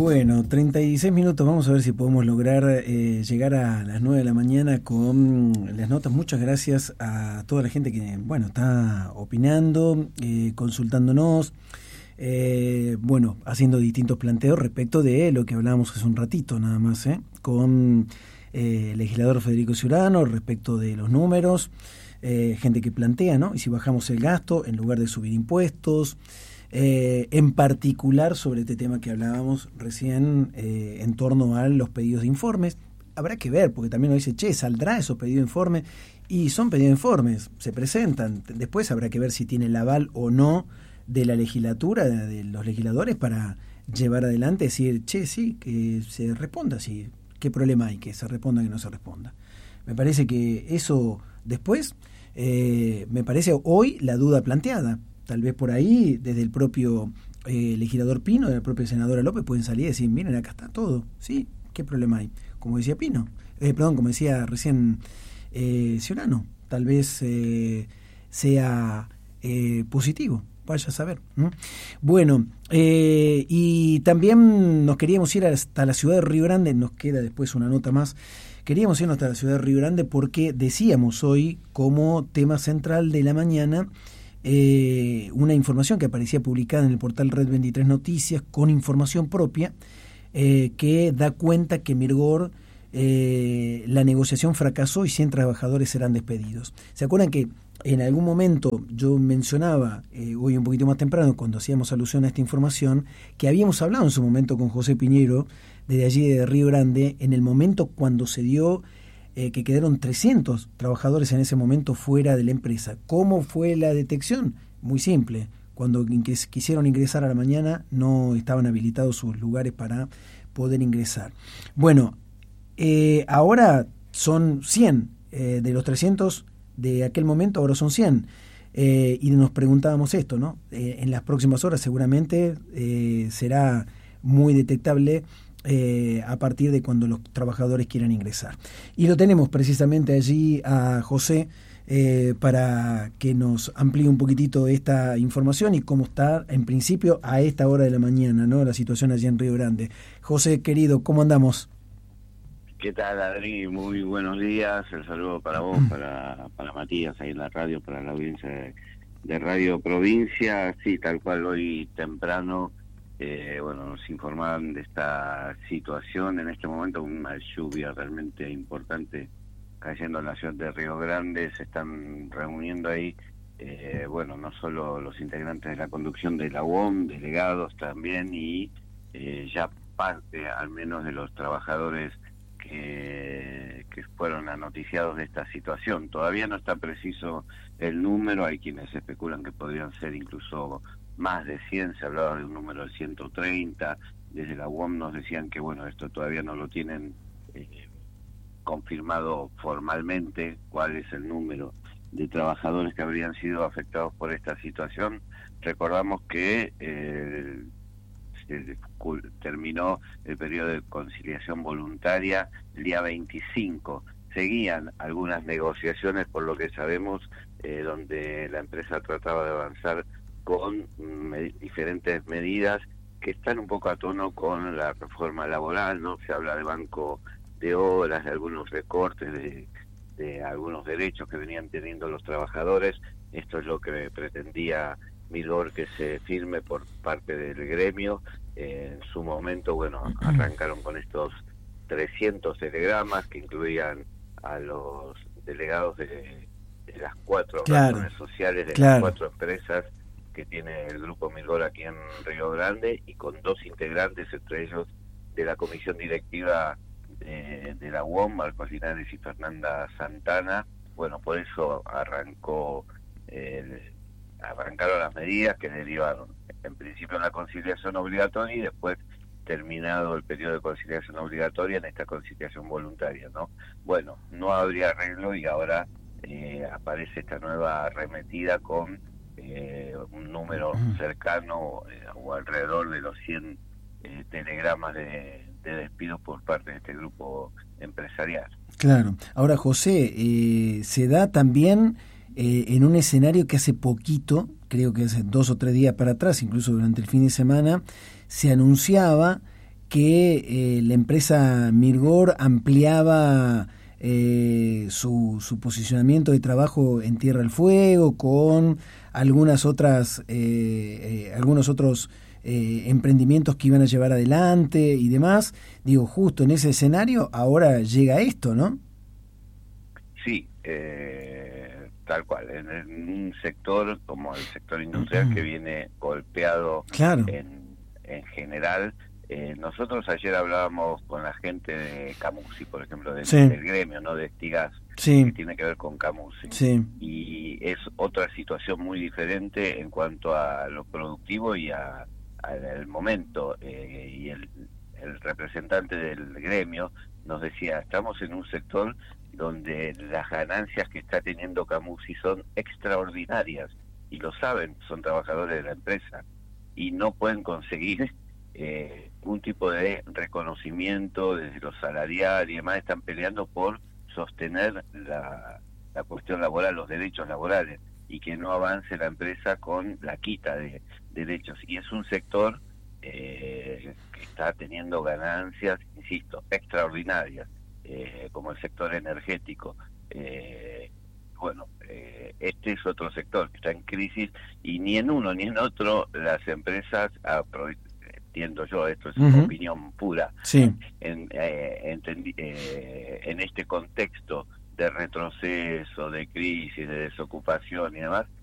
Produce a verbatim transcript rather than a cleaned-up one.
Bueno, treinta y seis minutos, vamos a ver si podemos lograr eh, llegar a las nueve de la mañana con las notas. Muchas gracias a toda la gente que, bueno, está opinando, eh, consultándonos, eh, bueno, haciendo distintos planteos respecto de lo que hablábamos hace un ratito nada más, ¿eh? con eh, el legislador Federico Ciurano respecto de los números, eh, gente que plantea, ¿no? Y si bajamos el gasto en lugar de subir impuestos. Eh, en particular sobre este tema que hablábamos recién eh, en torno a los pedidos de informes. Habrá que ver, porque también nos dice, che, ¿saldrá esos pedidos de informes? Y son pedidos de informes, se presentan. Después habrá que ver si tiene el aval o no de la legislatura, de, de los legisladores, para llevar adelante, decir, che, sí, que se responda, sí, ¿qué problema hay? Que se responda, que no se responda. Me parece que eso después, eh, me parece hoy la duda planteada. Tal vez por ahí, desde el propio eh, legislador Pino, de la propia senadora López, pueden salir y decir, miren, acá está todo, ¿sí? ¿Qué problema hay? Como decía Pino, eh, perdón, como decía recién eh, Ciurano, tal vez eh, sea eh, positivo, vaya a saber. ¿no? Bueno, eh, y también nos queríamos ir hasta la ciudad de Río Grande, nos queda después una nota más. Queríamos irnos hasta la ciudad de Río Grande porque decíamos hoy como tema central de la mañana Eh, una información que aparecía publicada en el portal Red veintitrés Noticias con información propia eh, que da cuenta que Mirgor eh, la negociación fracasó y cien trabajadores serán despedidos. ¿Se acuerdan que en algún momento yo mencionaba, eh, hoy un poquito más temprano, cuando hacíamos alusión a esta información, que habíamos hablado en su momento con José Piñero, desde allí de Río Grande, en el momento cuando se dio Eh, que quedaron trescientos trabajadores en ese momento fuera de la empresa? ¿Cómo fue la detección? Muy simple. Cuando ingres- quisieron ingresar a la mañana no estaban habilitados sus lugares para poder ingresar. Bueno, eh, ahora son cien. Eh, de los trescientos de aquel momento, ahora son cien. Eh, y nos preguntábamos esto, ¿no? Eh, en las próximas horas seguramente eh, será muy detectable Eh, a partir de cuando los trabajadores quieran ingresar. Y lo tenemos precisamente allí a José eh, para que nos amplíe un poquitito esta información y cómo está en principio a esta hora de la mañana, ¿no? La situación allí en Río Grande. José, querido, ¿cómo andamos? ¿Qué tal, Adri? Muy buenos días. El saludo para vos, para, para Matías ahí en la radio, para la audiencia de, de Radio Provincia. Sí, tal cual hoy temprano Eh, bueno, nos informaban de esta situación en este momento, una lluvia realmente importante cayendo en la ciudad de Río Grande. Se están reuniendo ahí, eh, bueno, no solo los integrantes de la conducción de la U O M, delegados también, y eh, ya parte al menos de los trabajadores que, que fueron anoticiados de esta situación. Todavía no está preciso el número, hay quienes especulan que podrían ser incluso más de cien, se hablaba de un número de ciento treinta, desde la U O M nos decían que bueno, esto todavía no lo tienen eh, confirmado formalmente, cuál es el número de trabajadores que habrían sido afectados por esta situación. Recordamos que eh, se terminó el periodo de conciliación voluntaria el día veinticinco, seguían algunas negociaciones por lo que sabemos, eh, donde la empresa trataba de avanzar con me, diferentes medidas que están un poco a tono con la reforma laboral, ¿no? Se habla de banco de horas, de algunos recortes, de, de algunos derechos que venían teniendo los trabajadores. Esto es lo que pretendía Mirgor que se firme por parte del gremio. Eh, en su momento, bueno, arrancaron con estos trescientos telegramas que incluían a los delegados de, de las cuatro claro, razones sociales de claro. las cuatro empresas que tiene el Grupo Mirgor aquí en Río Grande, y con dos integrantes, entre ellos de la comisión directiva de, de la U O M, Marcos Linares y Fernanda Santana. Bueno, por eso arrancó eh, arrancaron las medidas que derivaron en principio en la conciliación obligatoria y después, terminado el periodo de conciliación obligatoria, en esta conciliación voluntaria, ¿no? Bueno, no habría arreglo y ahora eh, aparece esta nueva arremetida con Eh, un número cercano eh, o alrededor de los cien eh, telegramas de, de despidos por parte de este grupo empresarial. Claro. Ahora, José, eh, se da también eh, en un escenario que hace poquito, creo que hace dos o tres días para atrás, incluso durante el fin de semana, se anunciaba que eh, la empresa Mirgor ampliaba eh, su, su posicionamiento de trabajo en Tierra del Fuego con algunas otras, eh, eh, algunos otros eh, emprendimientos que iban a llevar adelante y demás. Digo, justo en ese escenario ahora llega esto, ¿no? Sí, eh, tal cual, en, en un sector como el sector industrial que viene golpeado claro. en, en general. Eh, nosotros ayer hablábamos con la gente de Camusi, por ejemplo, de, sí. del gremio, ¿no? De Estigas, sí. que tiene que ver con Camusi. Sí. Y es otra situación muy diferente en cuanto a lo productivo y a, al momento. Eh, y el, el representante del gremio nos decía, estamos en un sector donde las ganancias que está teniendo Camusi son extraordinarias, y lo saben, son trabajadores de la empresa, y no pueden conseguir eh, un tipo de reconocimiento desde lo salarial y demás. Están peleando por sostener la, la cuestión laboral, los derechos laborales, y que no avance la empresa con la quita de, de derechos. Y es un sector eh, que está teniendo ganancias, insisto, extraordinarias, eh, como el sector energético. Eh, bueno, eh, este es otro sector que está en crisis, y ni en uno ni en otro las empresas aprovechan. Entiendo yo, esto es uh-huh. opinión pura, sí. en, eh, entendi, eh, en este contexto de retroceso, de crisis, de desocupación y demás,